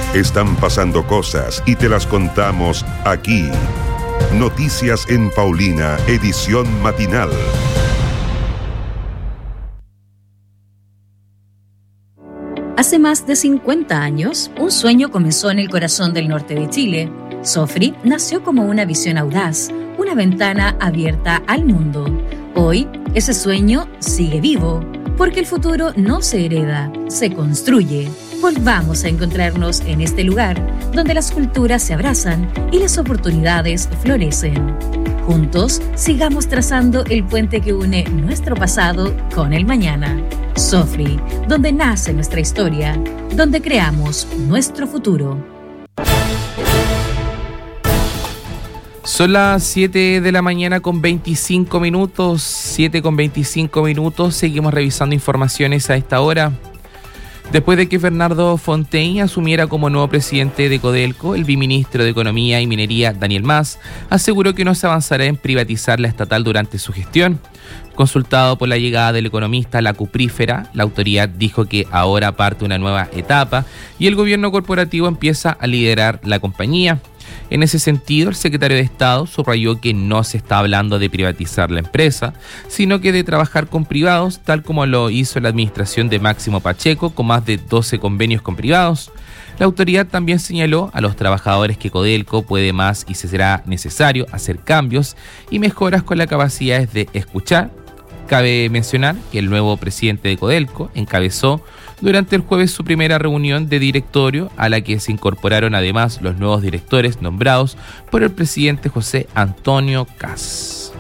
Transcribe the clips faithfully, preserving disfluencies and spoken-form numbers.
Están pasando cosas y te las contamos aquí. Noticias en Paulina, edición matinal. Hace más de cincuenta años, un sueño comenzó en el corazón del norte de Chile. Sofri nació como una visión audaz, una ventana abierta al mundo. Hoy, ese sueño sigue vivo, porque el futuro no se hereda, se construye. Volvamos a encontrarnos en este lugar, donde las culturas se abrazan y las oportunidades florecen. Juntos, sigamos trazando el puente que une nuestro pasado con el mañana. Sofri, donde nace nuestra historia, donde creamos nuestro futuro. Son las siete de la mañana con veinticinco minutos, siete con veinticinco minutos, seguimos revisando informaciones a esta hora. Después de que Bernardo Fontaine asumiera como nuevo presidente de Codelco, el viceministro de Economía y Minería, Daniel Mas, aseguró que no se avanzará en privatizar la estatal durante su gestión. Consultado por la llegada del economista a la cuprífera, la autoridad dijo que ahora parte una nueva etapa y el gobierno corporativo empieza a liderar la compañía. En ese sentido, el secretario de Estado subrayó que no se está hablando de privatizar la empresa, sino que de trabajar con privados, tal como lo hizo la administración de Máximo Pacheco, con más de doce convenios con privados. La autoridad también señaló a los trabajadores que Codelco puede más y será necesario hacer cambios y mejoras con las capacidades de escuchar. Cabe mencionar que el nuevo presidente de Codelco encabezó durante el jueves su primera reunión de directorio, a la que se incorporaron además los nuevos directores nombrados por el presidente José Antonio Kast.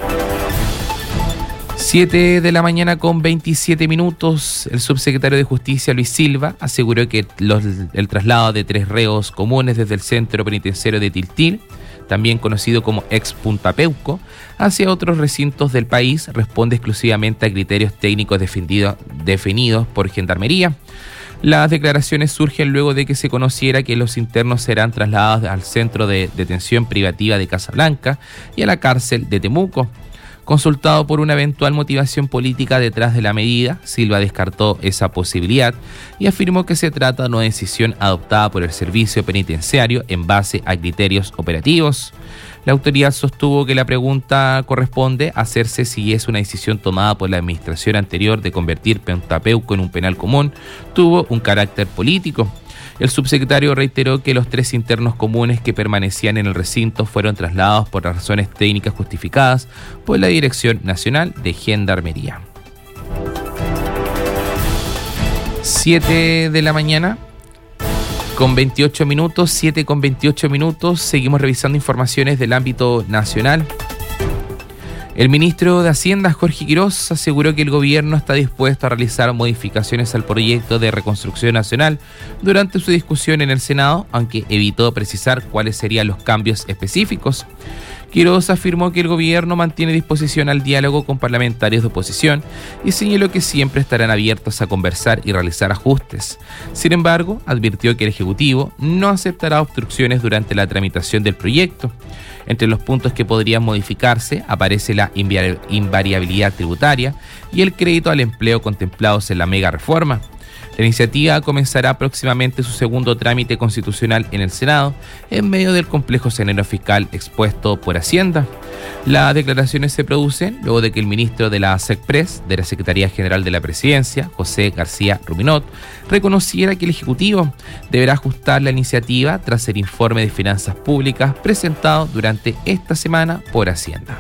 siete de la mañana con veintisiete minutos, el subsecretario de Justicia Luis Silva aseguró que los, el traslado de tres reos comunes desde el centro penitenciario de Tiltil, también conocido como ex Punta Peuco, hacia otros recintos del país responde exclusivamente a criterios técnicos definido, definidos por Gendarmería. Las declaraciones surgen luego de que se conociera que los internos serán trasladados al centro de detención privativa de Casablanca y a la cárcel de Temuco. Consultado por una eventual motivación política detrás de la medida, Silva descartó esa posibilidad y afirmó que se trata de una decisión adoptada por el servicio penitenciario en base a criterios operativos. La autoridad sostuvo que la pregunta corresponde a hacerse si es una decisión tomada por la administración anterior de convertir Punta Peuco en un penal común, tuvo un carácter político. El subsecretario reiteró que los tres internos comunes que permanecían en el recinto fueron trasladados por razones técnicas justificadas por la Dirección Nacional de Gendarmería. siete de la mañana con veintiocho minutos, siete con veintiocho minutos, seguimos revisando informaciones del ámbito nacional. El ministro de Hacienda, Jorge Quirós, aseguró que el gobierno está dispuesto a realizar modificaciones al proyecto de reconstrucción nacional durante su discusión en el Senado, aunque evitó precisar cuáles serían los cambios específicos. Quirós afirmó que el gobierno mantiene disposición al diálogo con parlamentarios de oposición y señaló que siempre estarán abiertos a conversar y realizar ajustes. Sin embargo, advirtió que el Ejecutivo no aceptará obstrucciones durante la tramitación del proyecto. Entre los puntos que podrían modificarse aparece la invariabilidad tributaria y el crédito al empleo contemplados en la mega reforma. La iniciativa comenzará próximamente su segundo trámite constitucional en el Senado, en medio del complejo escenario fiscal expuesto por Hacienda. Las declaraciones se producen luego de que el ministro de la SECPRES, de la Secretaría General de la Presidencia, José García Ruminot, reconociera que el Ejecutivo deberá ajustar la iniciativa tras el informe de finanzas públicas presentado durante esta semana por Hacienda.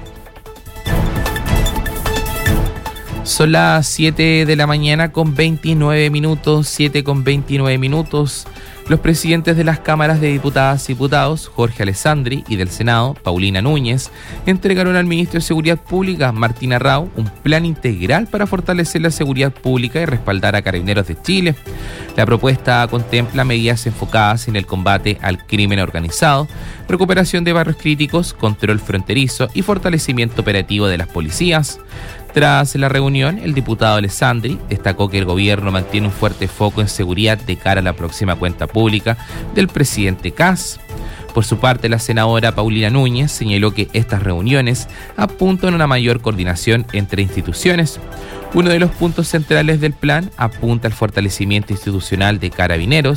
Son las siete de la mañana con veintinueve minutos, siete con veintinueve minutos. Los presidentes de las cámaras de diputadas y diputados, Jorge Alessandri, y del Senado, Paulina Núñez, entregaron al ministro de Seguridad Pública, Martín Arrau, un plan integral para fortalecer la seguridad pública y respaldar a Carabineros de Chile. La propuesta contempla medidas enfocadas en el combate al crimen organizado, recuperación de barrios críticos, control fronterizo y fortalecimiento operativo de las policías. Tras la reunión, el diputado Alessandri destacó que el gobierno mantiene un fuerte foco en seguridad de cara a la próxima cuenta pública del presidente Kast. Por su parte, la senadora Paulina Núñez señaló que estas reuniones apuntan a una mayor coordinación entre instituciones. Uno de los puntos centrales del plan apunta al fortalecimiento institucional de Carabineros